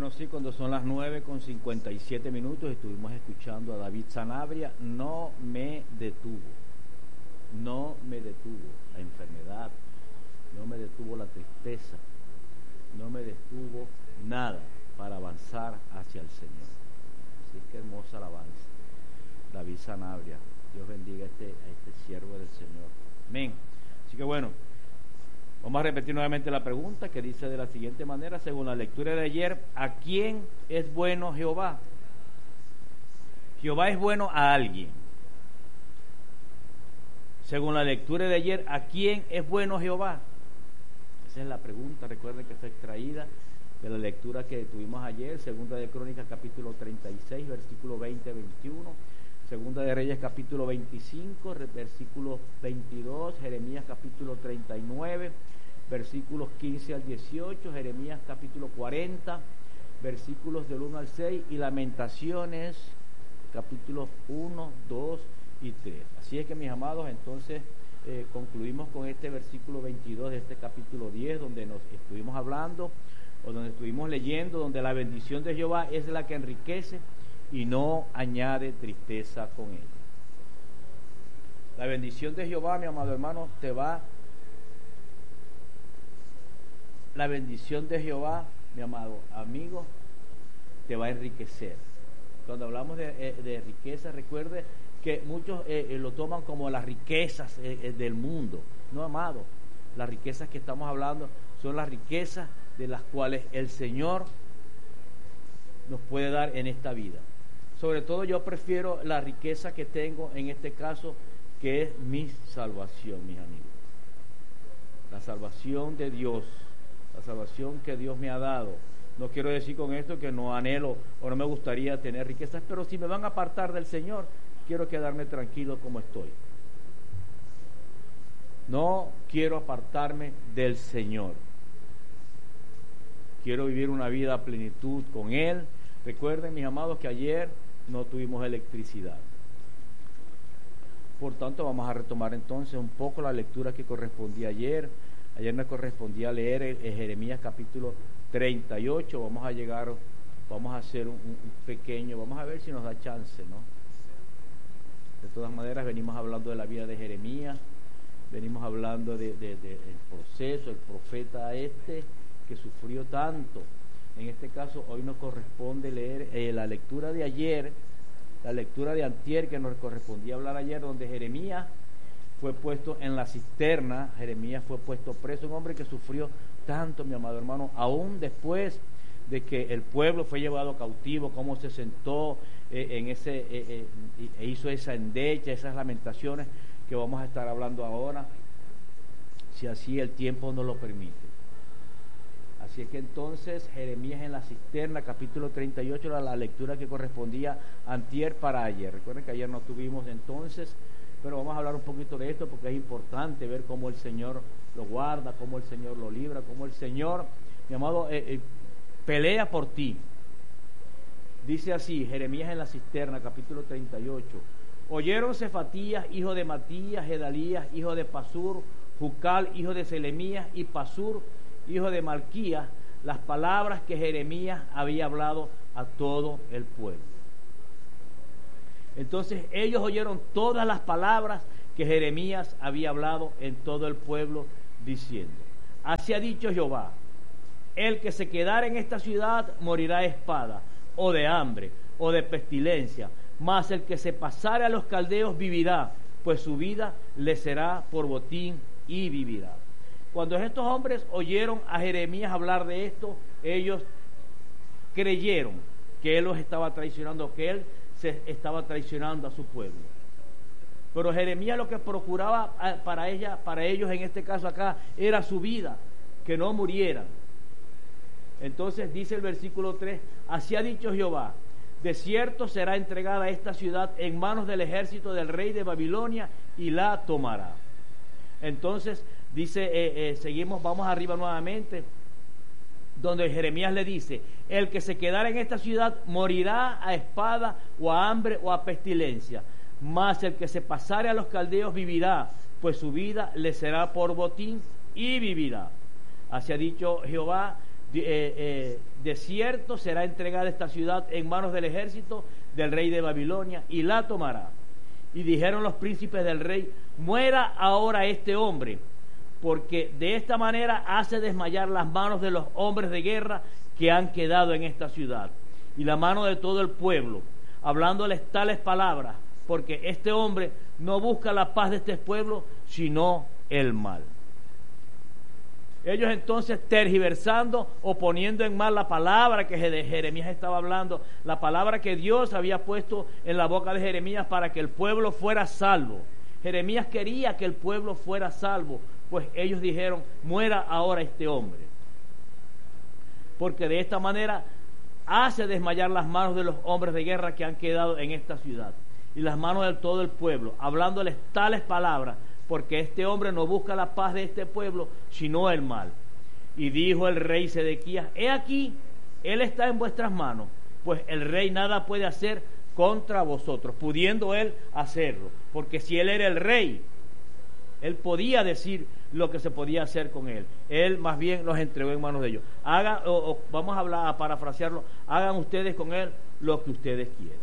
Bueno, sí, cuando son las 9:57 estuvimos escuchando a David Sanabria. No me detuvo la enfermedad, no me detuvo la tristeza, no me detuvo nada para avanzar hacia el Señor. Así que hermosa alabanza, David Sanabria. Dios bendiga a este siervo del Señor. Amén. Así que bueno, vamos a repetir nuevamente la pregunta, que dice de la siguiente manera, según la lectura de ayer: ¿a quién es bueno Jehová? Jehová es bueno a alguien. Según la lectura de ayer, ¿a quién es bueno Jehová? Esa es la pregunta. Recuerden que fue extraída de la lectura que tuvimos ayer, Segunda de Crónicas capítulo 36, versículo 20-21, Segunda de Reyes capítulo 25, versículos 22, Jeremías capítulo 39, versículos 15 al 18, Jeremías capítulo 40, versículos del 1 al 6, y Lamentaciones capítulos 1, 2 y 3. Así es que, mis amados, entonces concluimos con este versículo 22 de este capítulo 10, donde nos estuvimos hablando, o donde estuvimos leyendo, donde la bendición de Jehová es la que enriquece y no añade tristeza con ella. La bendición de Jehová, mi amado hermano, la bendición de Jehová, mi amado amigo, te va a enriquecer. Cuando hablamos de riqueza, recuerde que muchos lo toman como las riquezas del mundo. No, amado, las riquezas que estamos hablando son las riquezas de las cuales el Señor nos puede dar en esta vida. Sobre todo yo prefiero la riqueza que tengo en este caso, que es mi salvación, mis amigos. La salvación de Dios, la salvación que Dios me ha dado. No quiero decir con esto que no anhelo o no me gustaría tener riquezas, pero si me van a apartar del Señor, quiero quedarme tranquilo como estoy. No quiero apartarme del Señor. Quiero vivir una vida a plenitud con Él. Recuerden, mis amados, que ayer no tuvimos electricidad. Por tanto, vamos a retomar entonces un poco la lectura que correspondía ayer. Ayer me correspondía leer Jeremías capítulo 38. Vamos a hacer un pequeño, vamos a ver si nos da chance, ¿no? De todas maneras, venimos hablando de la vida de Jeremías, venimos hablando del proceso, el profeta que sufrió tanto. En este caso, hoy nos corresponde leer la lectura de ayer, la lectura de antier, que nos correspondía hablar ayer, donde Jeremías fue puesto en la cisterna. Jeremías fue puesto preso, un hombre que sufrió tanto, mi amado hermano, aún después de que el pueblo fue llevado cautivo, cómo se sentó e hizo esa endecha, esas lamentaciones que vamos a estar hablando ahora, si así el tiempo nos lo permite. Así es que entonces Jeremías en la cisterna, capítulo 38, era la lectura que correspondía antier para ayer. Recuerden que ayer no tuvimos entonces, pero vamos a hablar un poquito de esto porque es importante ver cómo el Señor lo guarda, cómo el Señor lo libra, cómo el Señor, mi amado, pelea por ti. Dice así, Jeremías en la cisterna, capítulo 38. Oyeron Cefatías, hijo de Matías, Gedalías, hijo de Pasur, Jucal, hijo de Selemías, y Pasur, hijo de Malquías, las palabras que Jeremías había hablado a todo el pueblo. Entonces ellos oyeron todas las palabras que Jeremías había hablado en todo el pueblo, diciendo: así ha dicho Jehová, el que se quedara en esta ciudad morirá de espada, o de hambre, o de pestilencia, mas el que se pasare a los caldeos vivirá, pues su vida le será por botín y vivirá. Cuando estos hombres oyeron a Jeremías hablar de esto, ellos creyeron que él los estaba traicionando, que él se estaba traicionando a su pueblo. Pero Jeremías lo que procuraba para ellos en este caso acá, era su vida, que no murieran. Entonces dice el versículo 3, así ha dicho Jehová, de cierto será entregada esta ciudad en manos del ejército del rey de Babilonia y la tomará. Entonces dice, seguimos, vamos arriba nuevamente, donde Jeremías le dice: el que se quedara en esta ciudad morirá a espada, o a hambre, o a pestilencia, mas el que se pasare a los caldeos vivirá, pues su vida le será por botín y vivirá. Así ha dicho Jehová, desierto será entregada esta ciudad en manos del ejército del rey de Babilonia, y la tomará. Y dijeron los príncipes del rey: muera ahora este hombre, porque de esta manera hace desmayar las manos de los hombres de guerra que han quedado en esta ciudad, y la mano de todo el pueblo, hablándoles tales palabras, porque este hombre no busca la paz de este pueblo, sino el mal. Ellos entonces, tergiversando o poniendo en mal la palabra que Jeremías estaba hablando, la palabra que Dios había puesto en la boca de Jeremías para que el pueblo fuera salvo. Jeremías quería que el pueblo fuera salvo, pues ellos dijeron: muera ahora este hombre, porque de esta manera hace desmayar las manos de los hombres de guerra que han quedado en esta ciudad, y las manos de todo el pueblo, hablándoles tales palabras, porque este hombre no busca la paz de este pueblo, sino el mal. Y dijo el rey Sedequías: he aquí, él está en vuestras manos, pues el rey nada puede hacer contra vosotros, pudiendo él hacerlo, porque si él era el rey, él podía decir lo que se podía hacer con él. Él más bien los entregó en manos de ellos. Vamos a hablar, a parafrasearlo: hagan ustedes con él lo que ustedes quieran.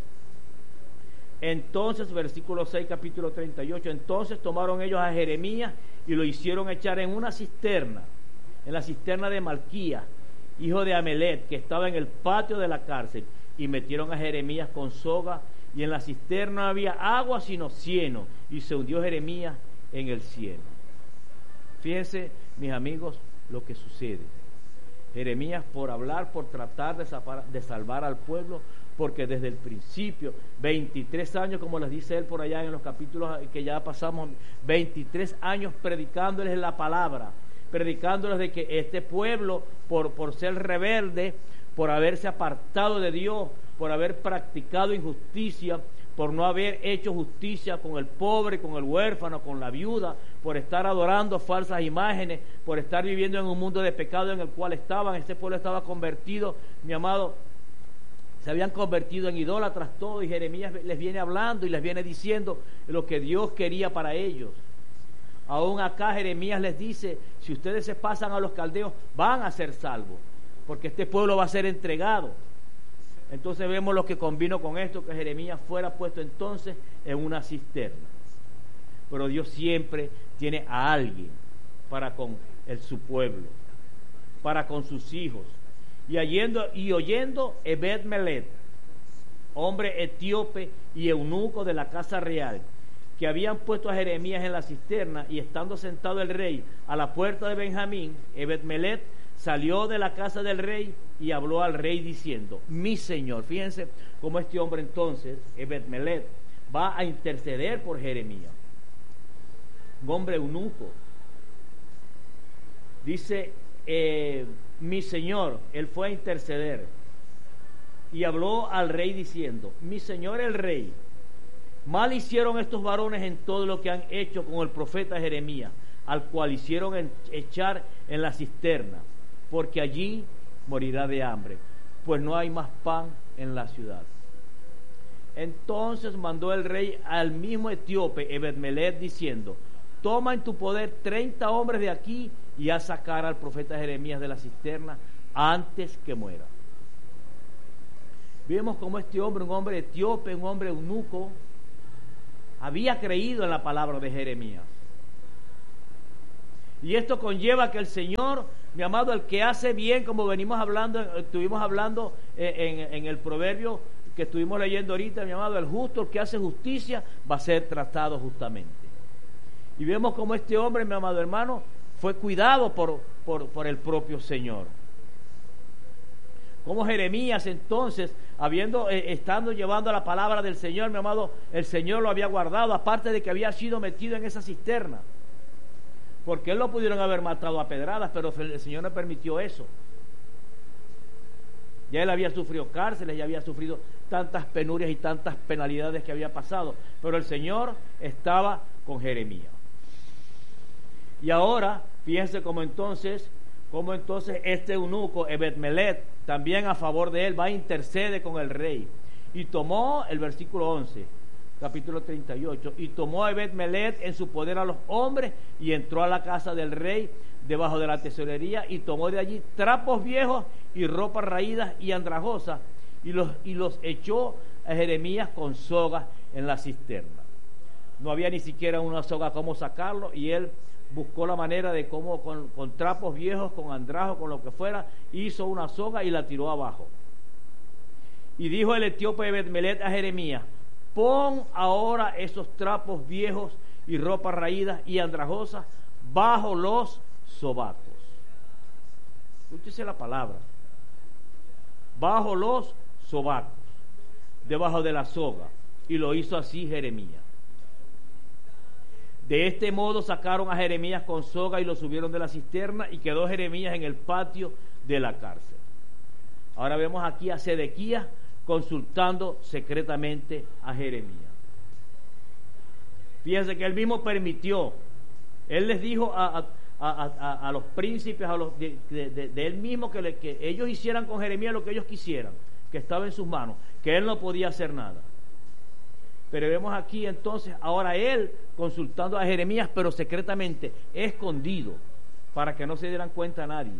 Entonces, versículo 6, capítulo 38, entonces tomaron ellos a Jeremías y lo hicieron echar en una cisterna, en la cisterna de Malquías, hijo de Amelet, que estaba en el patio de la cárcel, y metieron a Jeremías con soga, y en la cisterna no había agua sino cieno, y se hundió Jeremías en el cieno. Fíjense, mis amigos, lo que sucede. Jeremías, por hablar, por tratar de salvar al pueblo, porque desde el principio, 23 años, como les dice él por allá en los capítulos que ya pasamos, 23 años predicándoles la palabra, predicándoles de que este pueblo, por ser rebelde, por haberse apartado de Dios, por haber practicado injusticia, por no haber hecho justicia con el pobre, con el huérfano, con la viuda, por estar adorando falsas imágenes, por estar viviendo en un mundo de pecado en el cual este pueblo estaba convertido, mi amado, se habían convertido en idólatras todos, y Jeremías les viene hablando y les viene diciendo lo que Dios quería para ellos. Aún acá Jeremías les dice: si ustedes se pasan a los caldeos, van a ser salvos, porque este pueblo va a ser entregado. Entonces vemos lo que convino con esto, que Jeremías fuera puesto entonces en una cisterna. Pero Dios siempre tiene a alguien para con su pueblo, para con sus hijos. Y oyendo Ebed-Melech, hombre etíope y eunuco de la casa real, que habían puesto a Jeremías en la cisterna, y estando sentado el rey a la puerta de Benjamín, Ebed-Melech salió de la casa del rey y habló al rey diciendo: mi señor. Fíjense cómo este hombre entonces, Ebed-Melech, va a interceder por Jeremías, un hombre eunuco. Dice: mi señor, él fue a interceder y habló al rey diciendo: mi señor el rey, mal hicieron estos varones en todo lo que han hecho con el profeta Jeremías, al cual hicieron echar en la cisterna, porque allí morirá de hambre, pues no hay más pan en la ciudad. Entonces mandó el rey al mismo etíope Ebed-Melech diciendo: toma en tu poder 30 hombres de aquí y haz sacar al profeta Jeremías de la cisterna antes que muera. Vemos como este hombre, un hombre etíope, un hombre eunuco, había creído en la palabra de Jeremías. Y esto conlleva que el Señor, mi amado, el que hace bien, como estuvimos hablando en el proverbio que estuvimos leyendo ahorita, mi amado, el justo, el que hace justicia, va a ser tratado justamente. Y vemos como este hombre, mi amado hermano, fue cuidado por el propio Señor. Como Jeremías entonces, estando llevando la palabra del Señor, mi amado, el Señor lo había guardado, aparte de que había sido metido en esa cisterna, porque él lo pudieron haber matado a pedradas, pero el Señor no permitió eso. Ya él había sufrido cárceles, ya había sufrido tantas penurias y tantas penalidades que había pasado, pero el Señor estaba con Jeremías. Y ahora, fíjense cómo entonces este eunuco, Ebed-Melech, también a favor de él, va a interceder con el rey. Y tomó, el versículo 11, capítulo 38, y tomó a Ebed-Melech en su poder a los hombres, y entró a la casa del rey debajo de la tesorería, y tomó de allí trapos viejos y ropas raídas y andrajosas, y los echó a Jeremías con sogas en la cisterna. No había ni siquiera una soga cómo sacarlo, y él buscó la manera de cómo con trapos viejos, con andrajos, con lo que fuera, hizo una soga y la tiró abajo. Y dijo el etíope Ebed-Melech a Jeremías: pon ahora esos trapos viejos y ropas raídas y andrajosas bajo los sobacos. Escúchese la palabra. Bajo los sobacos, debajo de la soga. Y lo hizo así Jeremías. De este modo sacaron a Jeremías con soga y lo subieron de la cisterna, y quedó Jeremías en el patio de la cárcel. Ahora vemos aquí a Sedequías consultando secretamente a Jeremías. Fíjense que él mismo permitió, él les dijo a los príncipes, a los de él mismo, que ellos hicieran con Jeremías lo que ellos quisieran, que estaba en sus manos, que él no podía hacer nada. Pero vemos aquí entonces ahora él consultando a Jeremías, pero secretamente, escondido, para que no se dieran cuenta a nadie.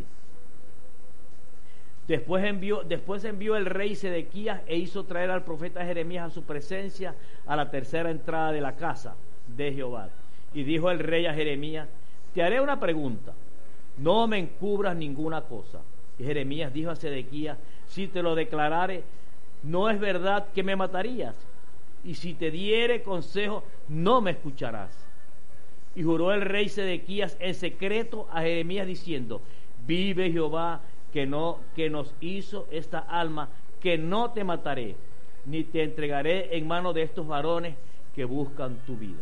Después envió el rey Sedequías e hizo traer al profeta Jeremías a su presencia a la tercera entrada de la casa de Jehová. Y dijo el rey a Jeremías: te haré una pregunta, no me encubras ninguna cosa. Y Jeremías dijo a Sedequías: si te lo declarare, ¿no es verdad que me matarías? Y si te diere consejo, no me escucharás. Y juró el rey Sedequías en secreto a Jeremías diciendo: vive Jehová, que nos hizo esta alma, que no te mataré, ni te entregaré en mano de estos varones que buscan tu vida.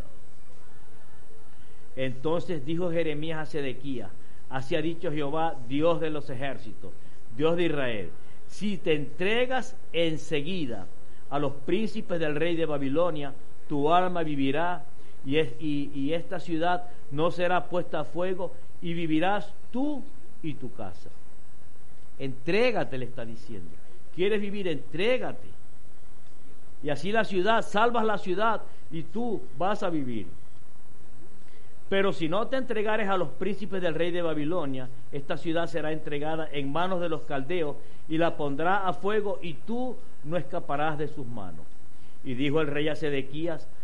Entonces dijo Jeremías a Sedequías: así ha dicho Jehová, Dios de los ejércitos, Dios de Israel: si te entregas enseguida a los príncipes del rey de Babilonia, tu alma vivirá, y esta ciudad no será puesta a fuego, y vivirás tú y tu casa. Entrégate, le está diciendo. ¿Quieres vivir? Entrégate. Y así la ciudad, salvas la ciudad y tú vas a vivir. Pero si no te entregares a los príncipes del rey de Babilonia, esta ciudad será entregada en manos de los caldeos y la pondrá a fuego, y tú no escaparás de sus manos. Y dijo el rey a Sedequías: